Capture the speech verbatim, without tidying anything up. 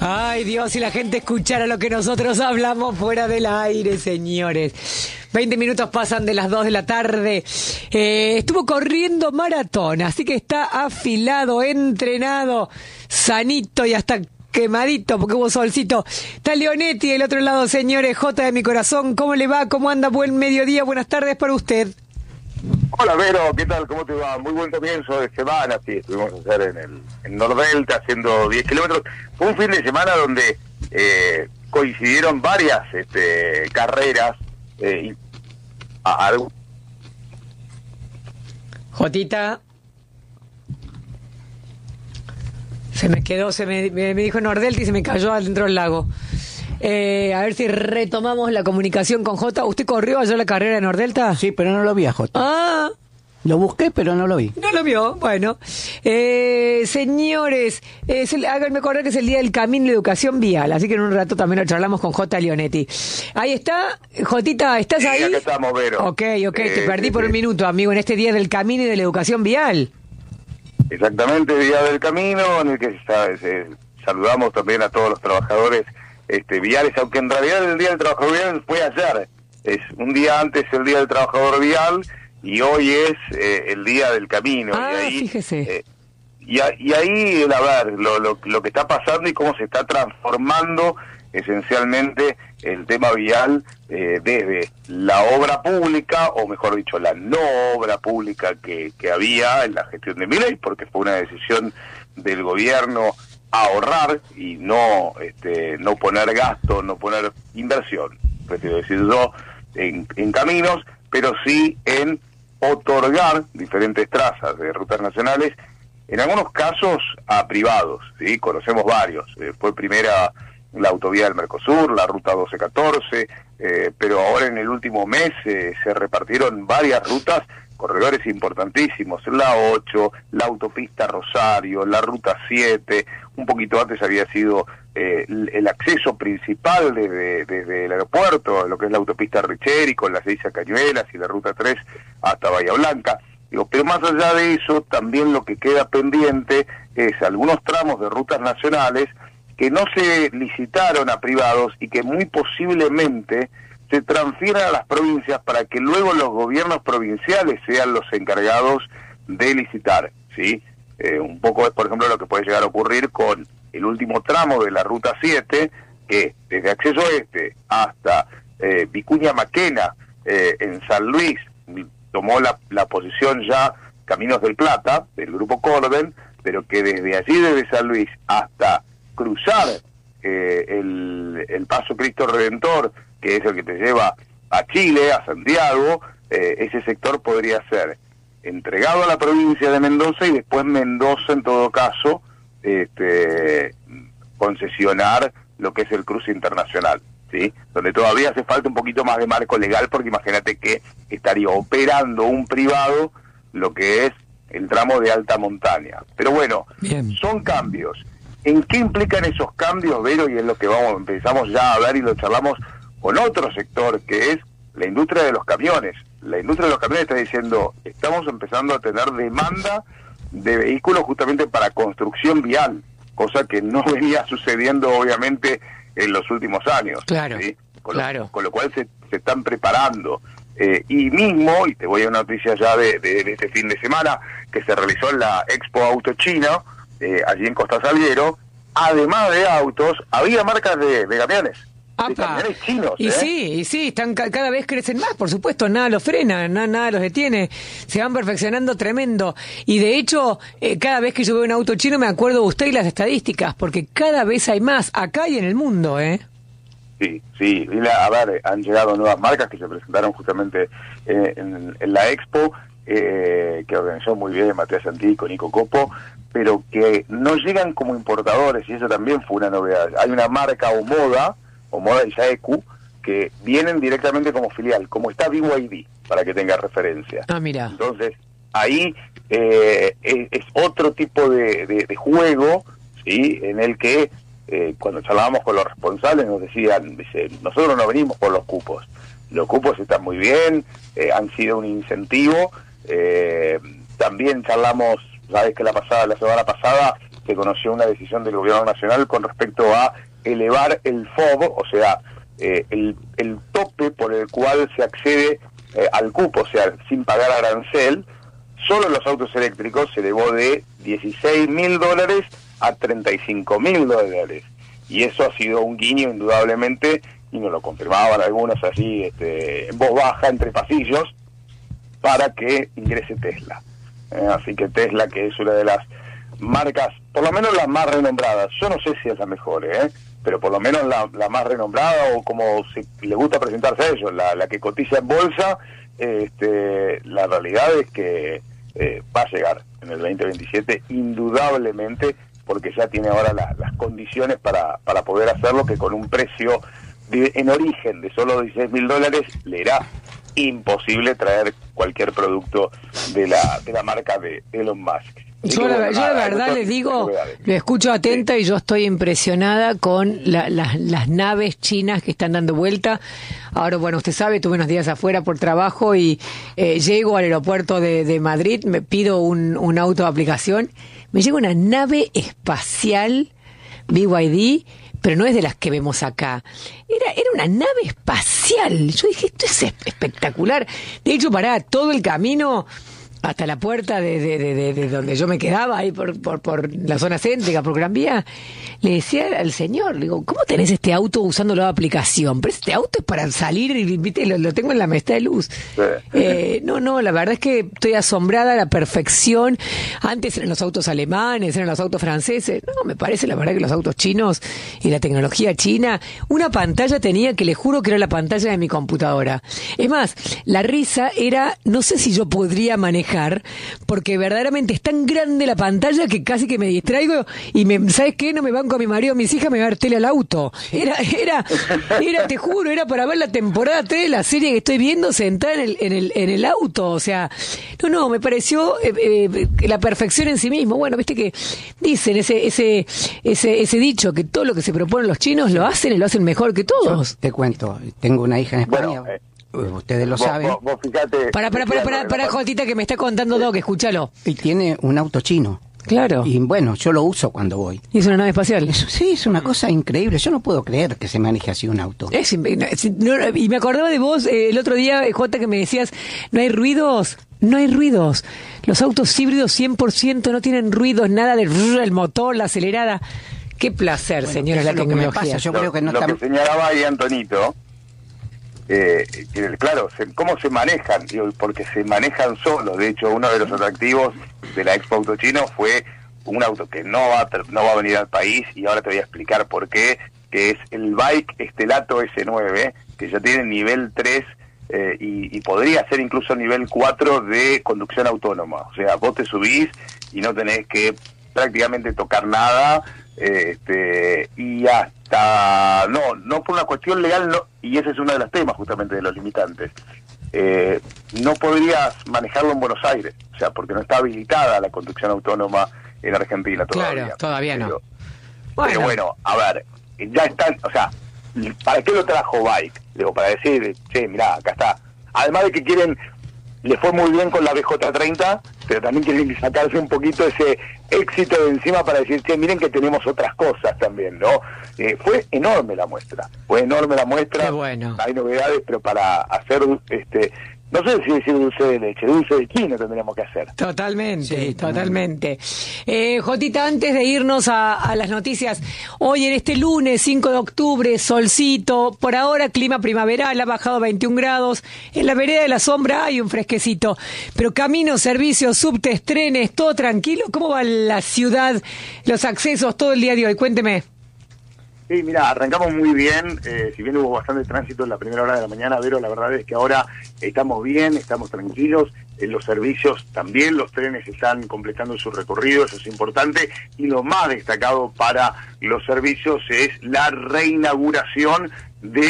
Ay, Dios, si la gente escuchara lo que nosotros hablamos fuera del aire, señores. veinte minutos pasan de las dos de la tarde. Eh, estuvo corriendo maratón, así que está afilado, entrenado, sanito y hasta quemadito, porque hubo solcito. Está Leonetti del otro lado, señores. J de mi corazón, ¿cómo le va? ¿Cómo anda? Buen mediodía, buenas tardes para usted. Hola Vero, ¿qué tal? ¿Cómo te va? Muy buen comienzo de semana, sí, estuvimos a hacer en el en Nordelta haciendo diez kilómetros. Fue un fin de semana donde eh, coincidieron varias este, carreras. Eh, y a, a... Jotita. Se me quedó, se me, me, me dijo Nordelta y se me cayó adentro del lago. Eh, a ver si retomamos la comunicación con Jota. ¿Usted corrió allá la carrera de Nordelta? Sí, pero no lo vi a Jota. Ah. Lo busqué, pero no lo vi. No lo vio, bueno. Eh, señores, eh, se, háganme acordar que es el Día del Camino y la Educación Vial, así que en un rato también lo charlamos con Jota Leonetti. Ahí está, Jotita, ¿estás ahí? Sí, acá estamos, Vero. Ok, ok, Eh, te perdí sí, por sí. un minuto, amigo, en este Día del Camino y de la Educación Vial. Exactamente, Día del Camino, en el que ¿sabes? Eh, saludamos también a todos los trabajadores este, viales, aunque en realidad el Día del Trabajador Vial fue ayer. Es un día antes el Día del Trabajador Vial y hoy es eh, el Día del Camino. Ah, y ahí, fíjese. Eh, y, a- y ahí, a ver, lo, lo, lo que está pasando y cómo se está transformando esencialmente el tema vial eh, desde la obra pública, o mejor dicho, la no obra pública que, que había en la gestión de Milei, porque fue una decisión del gobierno ahorrar y no este, no poner gasto, no poner inversión, prefiero decir yo, en, en caminos, pero sí en otorgar diferentes trazas de rutas nacionales, en algunos casos a privados, ¿sí? Conocemos varios. Eh, fue primera la autovía del Mercosur, la ruta doce catorce, eh, pero ahora en el último mes eh, se repartieron varias rutas, corredores importantísimos, la ocho, la autopista Rosario, la ruta siete, un poquito antes había sido eh, el acceso principal desde, desde el aeropuerto, lo que es la autopista Richeri, con las seis a Cañuelas y la ruta tres hasta Bahía Blanca. Digo, pero más allá de eso, también lo que queda pendiente es algunos tramos de rutas nacionales que no se licitaron a privados y que muy posiblemente se transfieran a las provincias para que luego los gobiernos provinciales sean los encargados de licitar, ¿sí? Eh, un poco es, por ejemplo, lo que puede llegar a ocurrir con el último tramo de la Ruta siete, que desde Acceso Este hasta eh, Vicuña Maquena, eh, en San Luis, tomó la, la posición ya Caminos del Plata, del Grupo Corden, pero que desde allí, desde San Luis, hasta cruzar eh, el, el Paso Cristo Redentor, que es el que te lleva a Chile, a Santiago, eh, ese sector podría ser entregado a la provincia de Mendoza y después Mendoza, en todo caso, este, concesionar lo que es el cruce internacional, ¿sí? Donde todavía hace falta un poquito más de marco legal, porque imagínate que estaría operando un privado lo que es el tramo de alta montaña. Pero bueno, Bien. son cambios. ¿En qué implican esos cambios, Vero? Y es lo que vamos empezamos ya a hablar y lo charlamos con otro sector, que es la industria de los camiones. La industria de los camiones está diciendo, estamos empezando a tener demanda de vehículos justamente para construcción vial, cosa que no venía sucediendo obviamente en los últimos años. Claro, ¿sí? Con, claro. lo, con lo cual se, se están preparando. Eh, y mismo, y te voy a una noticia ya de, de, de este fin de semana, que se realizó en la Expo Auto China, eh, allí en Costa Salguero, además de autos, había marcas de, de camiones. De Apa. camiones chinos, Y ¿eh? sí, y sí, están ca- cada vez crecen más, por supuesto, nada los frena, na- nada los detiene, se van perfeccionando tremendo. Y de hecho, eh, cada vez que yo veo un auto chino me acuerdo de usted y las estadísticas, porque cada vez hay más, acá y en el mundo, ¿eh? Sí, sí, y la- a ver, han llegado nuevas marcas que se presentaron justamente eh, en, en la Expo, eh, que organizó muy bien Matías Santí con Nico Copo, pero que no llegan como importadores, y eso también fue una novedad. Hay una marca Omoda, Omoda y Yaeku, que vienen directamente como filial, como está B Y D, para que tenga referencia. Ah, mira. Entonces, ahí eh, es, es otro tipo de, de, de juego, ¿sí? En el que eh, cuando charlábamos con los responsables nos decían, dice, nosotros no venimos por los cupos, los cupos están muy bien, eh, han sido un incentivo, eh, también charlamos, sabes que la pasada la semana pasada se conoció una decisión del gobierno nacional con respecto a elevar el F O B, o sea, eh, el, el tope por el cual se accede eh, al cupo, o sea, sin pagar arancel. Solo los autos eléctricos se elevó de dieciséis mil dólares a treinta y cinco mil dólares. Y eso ha sido un guiño, indudablemente, y nos lo confirmaban algunos así, este, en voz baja, entre pasillos, para que ingrese Tesla. Eh, así que Tesla, que es una de las marcas, por lo menos las más renombradas, yo no sé si es la mejor, ¿eh? pero por lo menos la, la más renombrada, o como se, le gusta presentarse a ellos, la, la que cotiza en bolsa, este, la realidad es que eh, va a llegar en el veinte veintisiete, indudablemente, porque ya tiene ahora la, las condiciones para, para poder hacerlo, que con un precio de, en origen de solo dieciséis mil dólares le era imposible traer cualquier producto de la, de la marca de Elon Musk. Yo la, yo la verdad les digo, lo escucho atenta sí. y yo estoy impresionada con la, la, las naves chinas que están dando vuelta. Ahora, bueno, usted sabe, tuve unos días afuera por trabajo y eh, llego al aeropuerto de, de Madrid, me pido un, un auto de aplicación, me llega una nave espacial B Y D, pero no es de las que vemos acá. Era, era una nave espacial. Yo dije, esto es espectacular. De hecho, pará, todo el camino hasta la puerta de, de, de, de, de donde yo me quedaba, ahí por, por, por la zona céntrica, por Gran Vía, le decía al señor, le digo, ¿cómo tenés este auto usando la aplicación? Pero este auto es para salir, y ¿viste? Lo, lo tengo en la mesta de luz. Sí. Eh, no, no, la verdad es que estoy asombrada a la perfección. Antes eran los autos alemanes, eran los autos franceses. No, me parece la verdad que los autos chinos y la tecnología china, una pantalla tenía que le juro que era la pantalla de mi computadora. Es más, la risa era, no sé si yo podría manejar, porque verdaderamente es tan grande la pantalla que casi que me distraigo y me, ¿sabes qué? No me van con mi marido, mis hijas, me va a dar tele al auto. Era, era, era, te juro, era para ver la temporada tres de la serie que estoy viendo sentada en el, en el, en el auto. O sea, no, no, me pareció eh, eh, la perfección en sí mismo. Bueno, viste que dicen ese, ese, ese, ese dicho que todo lo que se proponen los chinos lo hacen y lo hacen mejor que todos. Yo te cuento, tengo una hija en España. Bueno, eh. Ustedes lo vos, saben. Vos, vos fijate, para, para, para, para, para, Jotita, que me está contando Doc, escúchalo. Y tiene un auto chino. Claro. Y bueno, yo lo uso cuando voy. ¿Y es una nave espacial? Eso, sí, es una cosa increíble. Yo no puedo creer que se maneje así un auto. Es, es, no, y me acordaba de vos eh, el otro día, Jota, que me decías, no hay ruidos. No hay ruidos. Los autos híbridos cien por ciento no tienen ruidos, nada de rrr, el motor, la acelerada. Qué placer, bueno, señora, la tecnología. Pasa, yo lo, creo que no lo está... que señalaba ahí Antonito, Eh, claro, se, ¿cómo se manejan? Porque se manejan solos. De hecho, uno de los atractivos de la Expo Auto Chino fue un auto que no va, a, no va a venir al país, y ahora te voy a explicar por qué, que es el Bike Stelato S nueve, que ya tiene nivel tres eh, y, y podría ser incluso nivel cuatro de conducción autónoma. O sea, vos te subís y no tenés que prácticamente tocar nada, eh, este, y hasta, no, no por una cuestión legal, no, y ese es uno de los temas justamente de los limitantes, eh, no podrías manejarlo en Buenos Aires, o sea, porque no está habilitada la conducción autónoma en Argentina todavía. Claro, todavía no. Pero bueno. pero bueno, a ver, ya están, o sea, ¿para qué lo trajo Bike? Digo, para decir, che, mirá, acá está. Además de que quieren, le fue muy bien con la B J treinta, pero también quieren sacarse un poquito ese éxito de encima para decir, che, miren que tenemos otras cosas también, ¿no? Eh, fue enorme la muestra, fue enorme la muestra. Qué bueno. Hay novedades, pero para hacer, este, no sé si decir dulce de leche, dulce de quino tendríamos que hacer. Totalmente, sí, totalmente. Eh, Jotita, antes de irnos a, a las noticias, hoy en este lunes cinco de octubre, solcito, por ahora clima primaveral, ha bajado veintiún grados, en la vereda de la sombra hay un fresquecito, pero caminos, servicios, subtes, trenes, todo tranquilo. ¿Cómo va la ciudad, los accesos todo el día de hoy? Cuénteme. Sí, mira, arrancamos muy bien, eh, si bien hubo bastante tránsito en la primera hora de la mañana, pero la verdad es que ahora estamos bien, estamos tranquilos, en los servicios también, los trenes están completando su recorrido, eso es importante, y lo más destacado para los servicios es la reinauguración de